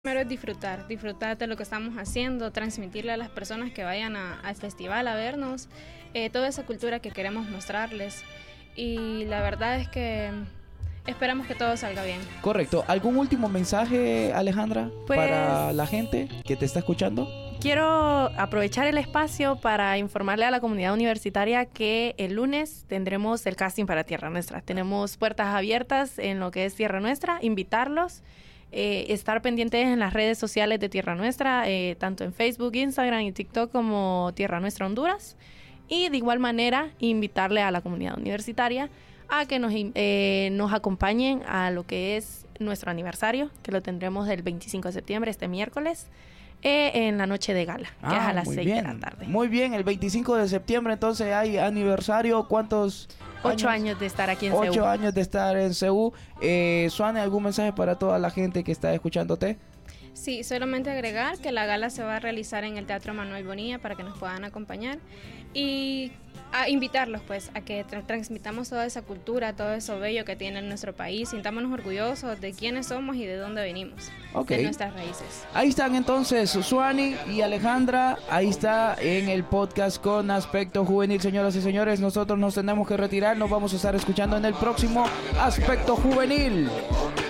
Primero es disfrutar de lo que estamos haciendo, transmitirle a las personas que vayan al festival a vernos, toda esa cultura que queremos mostrarles, y la verdad es que esperamos que todo salga bien. Correcto. ¿Algún último mensaje, Alejandra, para la gente que te está escuchando? Quiero aprovechar el espacio para informarle a la comunidad universitaria que el lunes tendremos el casting para Tierra Nuestra. Tenemos puertas abiertas en lo que es Tierra Nuestra, invitarlos. Estar pendientes en las redes sociales de Tierra Nuestra, tanto en Facebook, Instagram y TikTok como Tierra Nuestra Honduras, y de igual manera invitarle a la comunidad universitaria a que nos acompañen a lo que es nuestro aniversario, que lo tendremos el 25 de septiembre, este miércoles, en la noche de gala, que es a las 6 de la tarde. Muy bien, el 25 de septiembre entonces hay aniversario. ¿Cuántos? 8 años de estar aquí en CEU. 8 años de estar en CEU. Suane, ¿algún mensaje para toda la gente que está escuchándote? Sí, solamente agregar que la gala se va a realizar en el Teatro Manuel Bonilla para que nos puedan acompañar y a invitarlos pues a que transmitamos toda esa cultura, todo eso bello que tiene nuestro país, sintámonos orgullosos de quiénes somos y de dónde venimos, de nuestras raíces. Ahí están entonces Suani y Alejandra, ahí está en el podcast con Aspecto Juvenil. Señoras y señores, nosotros nos tenemos que retirar, nos vamos a estar escuchando en el próximo Aspecto Juvenil.